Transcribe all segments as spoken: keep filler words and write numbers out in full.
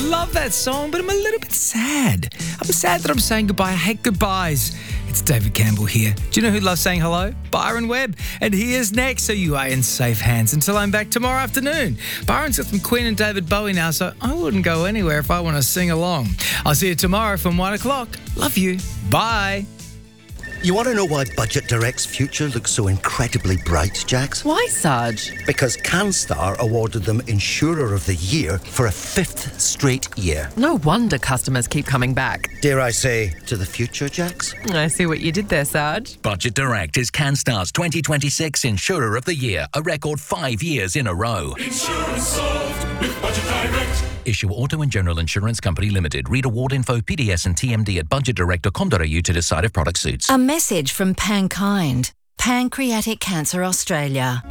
love that song, but I'm a little bit sad. I'm sad that I'm saying goodbye. I hate goodbyes. It's David Campbell here. Do you know who loves saying hello? Byron Webb. And he is next, so you are in safe hands until I'm back tomorrow afternoon. Byron's got some Queen and David Bowie now, so I wouldn't go anywhere if I want to sing along. I'll see you tomorrow from one o'clock. Love you. Bye. You want to know why Budget Direct's future looks so incredibly bright, Jax? Why, Sarge? Because CanStar awarded them Insurer of the Year for a fifth straight year. No wonder customers keep coming back. Dare I say, to the future, Jax? I see what you did there, Sarge. Budget Direct is CanStar's twenty twenty-six Insurer of the Year, a record five years in a row. Insurance solved with Budget Direct. Issue Auto and General Insurance Company Limited. Read award info, P D S and T M D at budget direct dot com dot a u to decide if product suits. A message from Pankind, Pancreatic Cancer Australia.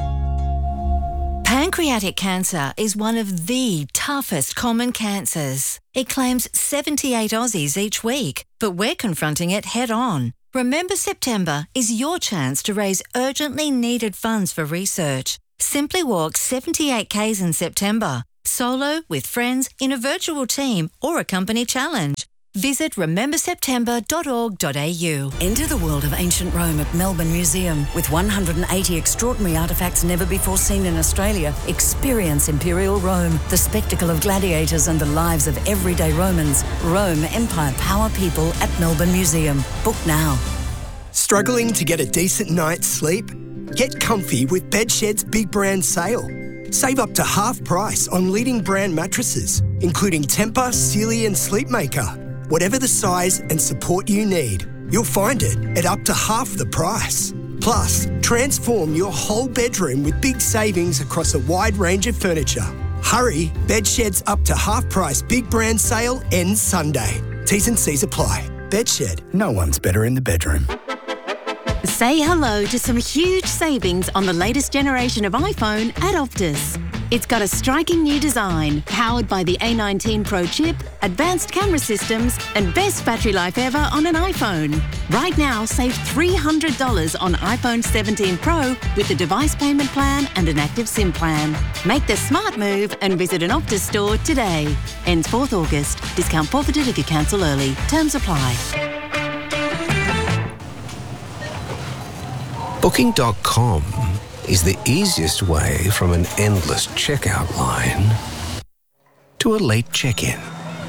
Pancreatic cancer is one of the toughest common cancers. It claims seventy-eight Aussies each week, but we're confronting it head on. Remember September is your chance to raise urgently needed funds for research. Simply walk seventy-eight kays in September. Solo, with friends, in a virtual team or a company challenge. Visit remember september dot org dot a u. Enter the world of ancient Rome at Melbourne Museum. With one hundred eighty extraordinary artefacts never before seen in Australia, experience Imperial Rome, the spectacle of gladiators and the lives of everyday Romans. Rome, Empire, Power, People at Melbourne Museum. Book now. Struggling to get a decent night's sleep? Get comfy with Bedshed's Big Brand Sale. Save up to half price on leading brand mattresses, including Tempur, Sealy and Sleepmaker. Whatever the size and support you need, you'll find it at up to half the price. Plus, transform your whole bedroom with big savings across a wide range of furniture. Hurry, Bedshed's up to half price Big Brand Sale ends Sunday. T's and C's apply. Bedshed, no one's better in the bedroom. Say hello to some huge savings on the latest generation of iPhone at Optus. It's got a striking new design, powered by the A nineteen Pro chip, advanced camera systems, and best battery life ever on an iPhone. Right now, save three hundred dollars on iPhone seventeen Pro with the device payment plan and an active SIM plan. Make the smart move and visit an Optus store today. Ends fourth August. Discount forfeited if you cancel early. Terms apply. Booking dot com is the easiest way from an endless checkout line to a late check-in.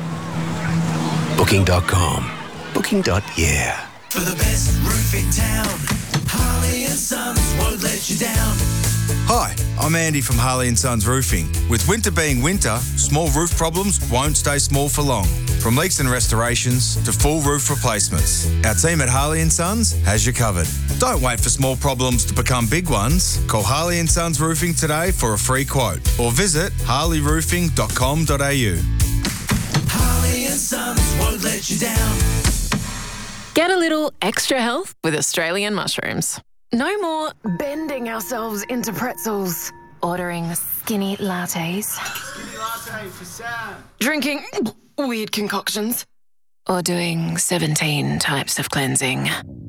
Booking dot com. Booking. Yeah. For the best roof in town, Harley and Sons won't let you down. Hi, I'm Andy from Harley and Sons Roofing. With winter being winter, small roof problems won't stay small for long. From leaks and restorations to full roof replacements, our team at Harley and Sons has you covered. Don't wait for small problems to become big ones. Call Harley and Sons Roofing today for a free quote or visit harley roofing dot com dot a u. Harley and Sons won't let you down. Get a little extra health with Australian mushrooms. No more bending ourselves into pretzels, ordering skinny lattes, Skinny latte for Sam. drinking weird concoctions, or doing seventeen types of cleansing.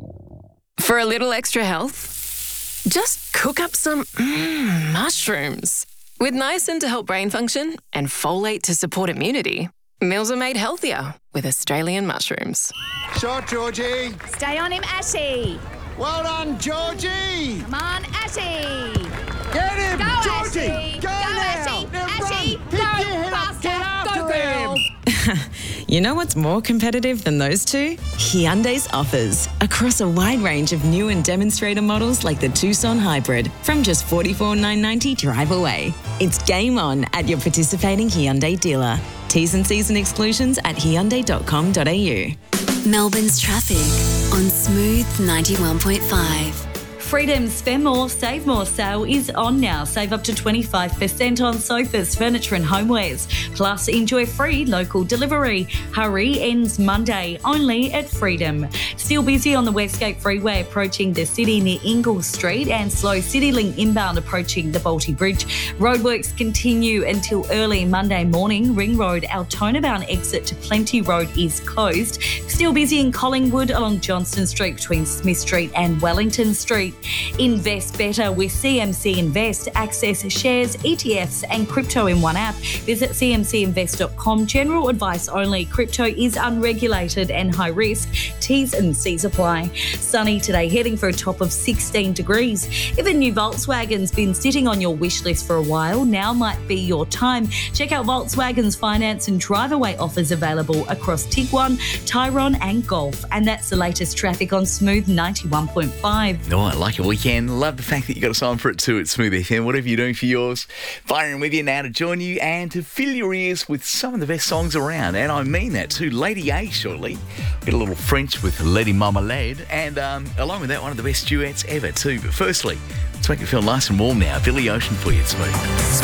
For a little extra health, just cook up some mm, mushrooms. With niacin to help brain function and folate to support immunity, meals are made healthier with Australian mushrooms. Shot, Georgie. Stay on him, Ashy. Well done, Georgie. Come on, Ashy. Get him, Go, Georgie. Ashy. Go, Go, now. Ashy. Now Ashy. run. Go, Pick your head up. Get faster. after Go, girl. him. You know what's more competitive than those two? Hyundai's offers. Across a wide range of new and demonstrator models like the Tucson Hybrid from just forty-four thousand nine hundred ninety dollars drive away. It's game on at your participating Hyundai dealer. T's and C's and exclusions at hyundai dot com dot a u. Melbourne's traffic on Smooth ninety-one point five. Freedom's Spend More, Save More sale is on now. Save up to twenty-five percent on sofas, furniture and homewares. Plus, enjoy free local delivery. Hurry ends Monday, only at Freedom. Still busy on the Westgate Freeway approaching the city near Ingle Street and slow CityLink inbound approaching the Balti Bridge. Roadworks continue until early Monday morning. Ring Road, Altona bound exit to Plenty Road is closed. Still busy in Collingwood along Johnston Street between Smith Street and Wellington Street. Invest better with C M C Invest. Access shares, E T Fs and crypto in one app. Visit c m c invest dot com. General advice only. Crypto is unregulated and high risk. T's and C's apply. Sunny today, heading for a top of sixteen degrees. If a new Volkswagen's been sitting on your wish list for a while, now might be your time. Check out Volkswagen's finance and drive away offers available across Tiguan, Tyrone and Golf. And that's the latest traffic on Smooth ninety-one point five. No, I like your weekend. Love the fact that you got a sign for it too at Smooth F M. Whatever you're doing for yours, Byron with you now to join you and to fill your ears with some of the best songs around. And I mean that too. Lady A shortly. Get a little French with Lady Marmalade. And um, along with that, one of the best duets ever too. But firstly, let's make it feel nice and warm now. Billy Ocean for you at Smooth.